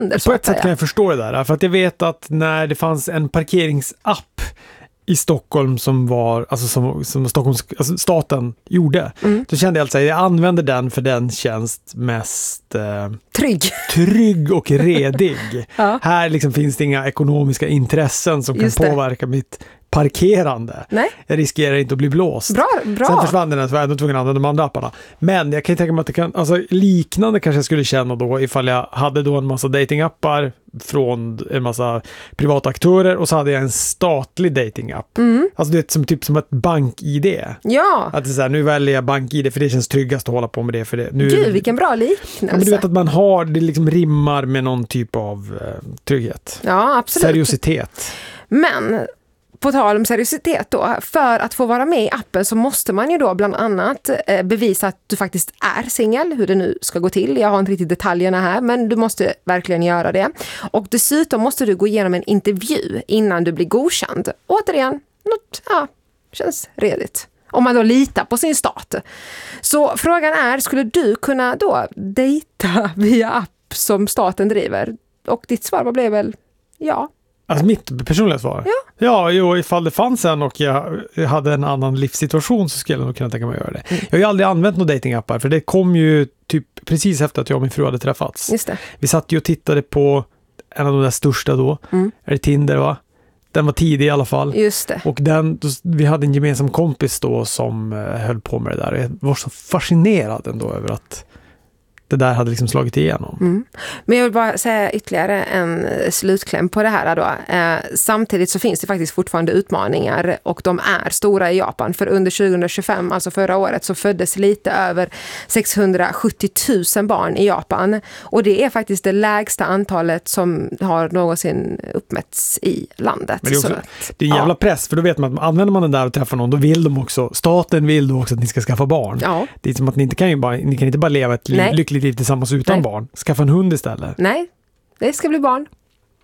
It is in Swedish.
handel. På ett sätt kan jag förstå det där. För att jag vet att när det fanns en parkeringsapp i Stockholm som var, alltså som Stockholms, alltså staten gjorde. Då kände jag alltså att jag använder den för den känns mest trygg och redig. Ja. Här liksom finns det inga ekonomiska intressen som kan påverka mitt parkerande. Nej. Jag riskerar inte att bli blåst. Bra. Sen försvann den, så var jag ändå tvungen att använda de andra apparna. Men jag kan tänka mig att det kan, alltså liknande kanske jag skulle känna då ifall jag hade då en massa datingappar från en massa privata aktörer och så hade jag en statlig datingapp. Alltså det är typ som ett bank-ID. Ja. Att det är så här, nu väljer jag bank-ID för det känns tryggast att hålla på med det. För det. Nu, Gud, vilken bra liknelse. Men du vet att man har, det liksom rimmar med någon typ av trygghet. Ja, absolut. Seriositet. Men på tal om seriositet då, för att få vara med i appen så måste man ju då bland annat bevisa att du faktiskt är singel, hur det nu ska gå till. Jag har inte riktigt detaljerna här, men du måste verkligen göra det. Och dessutom måste du gå igenom en intervju innan du blir godkänd. Återigen, känns redigt. Om man då litar på sin stat. Så frågan är, skulle du kunna då dejta via app som staten driver? Och ditt svar blev väl ja. Alltså mitt personliga svar? Ja, ifall det fanns en och jag hade en annan livssituation så skulle jag nog kunna tänka mig att göra det. Jag har ju aldrig använt några datingappar för det kom ju typ precis efter att jag och min fru hade träffats. Just det. Vi satt ju och tittade på en av de där största då. Är det Tinder, va? Den var tidig i alla fall. Just det. Och vi hade en gemensam kompis då som höll på med det där. Jag var så fascinerad ändå över att det där hade liksom slagit igenom. Men jag vill bara säga ytterligare en slutkläm på det här då. Samtidigt så finns det faktiskt fortfarande utmaningar och de är stora i Japan. För under 2025, alltså förra året, så föddes lite över 670 000 barn i Japan. Och det är faktiskt det lägsta antalet som har någonsin uppmätts i landet. Men det är en jävla press, för då vet man att använder man den där och träffar någon, då vill de också, staten vill då också att ni ska skaffa barn. Ja. Det är som att ni kan inte bara leva ett lyckligt liv tillsammans utan barn. Skaffa en hund istället. Nej, det ska bli barn.